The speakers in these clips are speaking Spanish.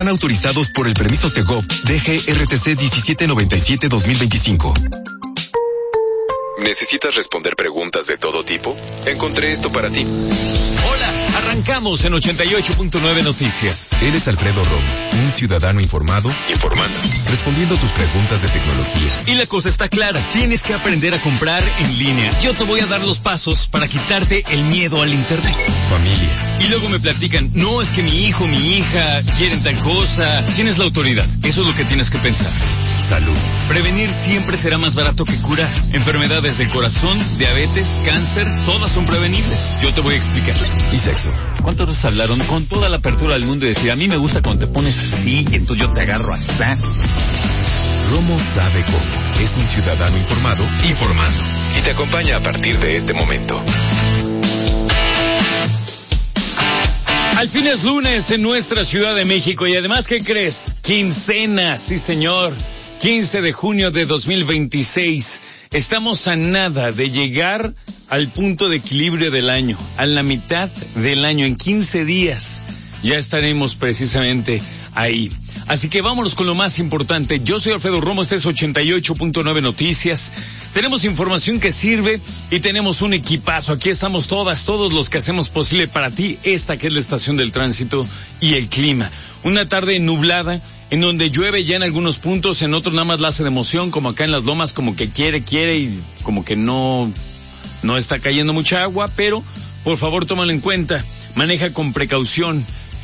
autorizados por el permiso Segov DGRTC 1797-2025. ¿Necesitas responder preguntas de todo tipo? Encontré esto para ti. Hola, arrancamos en 88.9 Noticias. Él es Alfredo Romo, un ciudadano informado, informando, respondiendo tus preguntas de tecnología. Y la cosa está clara, tienes que aprender a comprar en línea. Yo te voy a dar los pasos para quitarte el miedo al internet. Familia. Y luego me platican, no, es que mi hijo, mi hija quieren tal cosa. ¿Quién es la autoridad? Eso es lo que tienes que pensar. Salud. Prevenir siempre será más barato que curar. Enfermedades del corazón, diabetes, cáncer, todas son prevenibles. Yo te voy a explicar. Y sexo. ¿Cuántas veces hablaron con toda la apertura del mundo y decir, a mí me gusta cuando te pones así, y entonces yo te agarro así? Romo sabe cómo. Es un ciudadano informado, informando. Y te acompaña a partir de este momento. Al fin es lunes en nuestra Ciudad de México y además, ¿qué crees? Quincena, sí señor. 15 de junio de 2026. Estamos a nada de llegar al punto de equilibrio del año, a la mitad del año. En 15 días ya estaremos precisamente ahí. Así que vámonos con lo más importante. Yo soy Alfredo Romo, este es 88.9 Noticias. Tenemos información que sirve y tenemos un equipazo. Aquí estamos todos los que hacemos posible para ti esta que es la estación del tránsito y el clima. Una tarde nublada, en donde llueve ya en algunos puntos, en otros nada más la hace de emoción, como acá en Las Lomas, como que quiere y como que no está cayendo mucha agua, pero por favor tómalo en cuenta, maneja con precaución,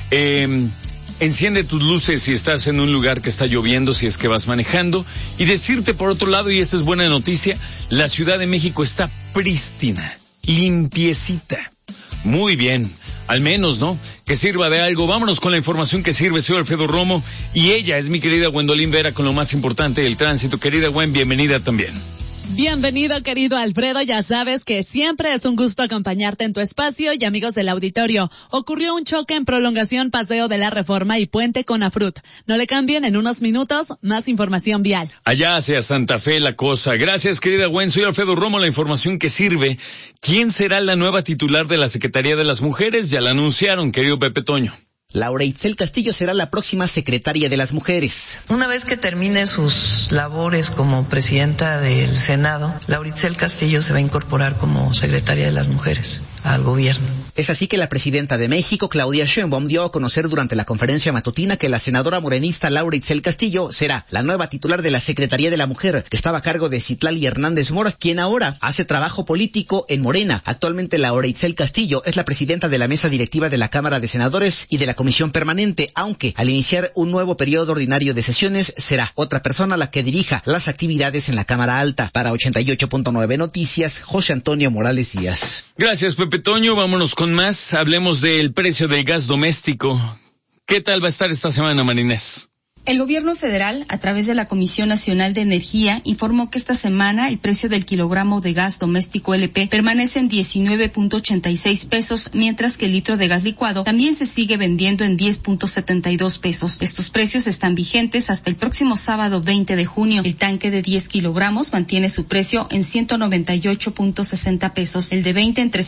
enciende tus luces si estás en un lugar que está lloviendo, si es que vas manejando, y decirte por otro lado, y esta es buena noticia, la Ciudad de México está prístina, limpiecita, muy bien. Al menos, ¿no? Que sirva de algo. Vámonos con la información que sirve. Soy Alfredo Romo y ella es mi querida Gwendolyn Vera con lo más importante del tránsito. Querida Gwen, bienvenida también. Bienvenido, querido Alfredo. Ya sabes que siempre es un gusto acompañarte en tu espacio. Y amigos del auditorio, ocurrió un choque en prolongación Paseo de la Reforma y Puente Conafrut. No le cambien, en unos minutos más información vial. Allá hacia Santa Fe la cosa. Gracias, querida Gwen. Soy Alfredo Romo, la información que sirve. ¿Quién será la nueva titular de la Secretaría de las Mujeres? Ya la anunciaron, querido Pepe Toño. Laura Itzel Castillo será la próxima secretaria de las mujeres. Una vez que termine sus labores como presidenta del Senado, Laura Itzel Castillo se va a incorporar como secretaria de las mujeres al gobierno. Es así que la presidenta de México, Claudia Sheinbaum, dio a conocer durante la conferencia matutina que la senadora morenista Laura Itzel Castillo será la nueva titular de la Secretaría de la Mujer, que estaba a cargo de Citlali Hernández Mora, quien ahora hace trabajo político en Morena. Actualmente Laura Itzel Castillo es la presidenta de la mesa directiva de la Cámara de Senadores y de la Comisión Permanente, aunque al iniciar un nuevo periodo ordinario de sesiones será otra persona la que dirija las actividades en la Cámara Alta. Para 88.9 Noticias, José Antonio Morales Díaz. Gracias, Pepe Toño. Vámonos con más. Hablemos del precio del gas doméstico. ¿Qué tal va a estar esta semana, Marinés? El gobierno federal, a través de la Comisión Nacional de Energía, informó que esta semana el precio del kilogramo de gas doméstico LP permanece en 19.86 pesos, mientras que el litro de gas licuado también se sigue vendiendo en 10.72 pesos. Estos precios están vigentes hasta el próximo sábado 20 de junio. El tanque de 10 kilogramos mantiene su precio en 198.60 pesos, el de 20 en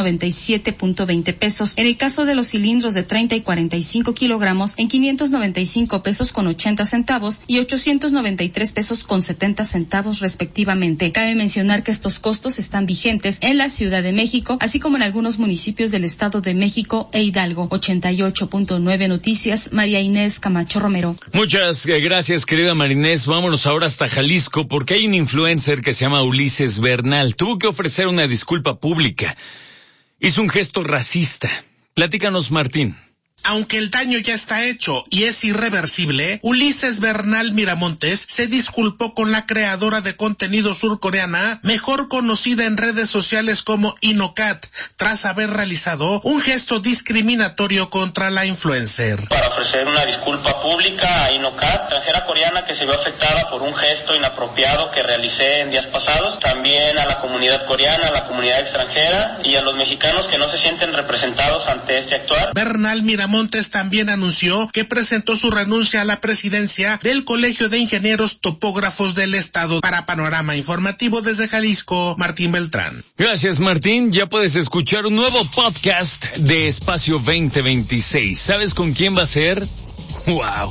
397.20 pesos. En el caso de los cilindros de 30 y 45 kilogramos, en 595 pesos con 80 centavos y 893 pesos con 70 centavos respectivamente. Cabe mencionar que estos costos están vigentes en la Ciudad de México, así como en algunos municipios del Estado de México e Hidalgo. 88.9 Noticias, María Inés Camacho Romero. Muchas gracias, querida Marinés. Vámonos ahora hasta Jalisco, porque hay un influencer que se llama Ulises Bernal. Tuvo que ofrecer una disculpa pública. Hizo un gesto racista. Platícanos, Martín. Aunque el daño ya está hecho y es irreversible, Ulises Bernal Miramontes se disculpó con la creadora de contenido surcoreana, mejor conocida en redes sociales como Inocat, tras haber realizado un gesto discriminatorio contra la influencer. Para ofrecer una disculpa pública a Inocat, extranjera coreana que se vio afectada por un gesto inapropiado que realicé en días pasados, también a la comunidad coreana, a la comunidad extranjera y a los mexicanos que no se sienten representados ante este actuar. Bernal Miramontes también anunció que presentó su renuncia a la presidencia del Colegio de Ingenieros Topógrafos del Estado. Para Panorama Informativo desde Jalisco, Martín Beltrán. Gracias, Martín. Ya puedes escuchar un nuevo podcast de Espacio 2026. ¿Sabes con quién va a ser? ¡Wow!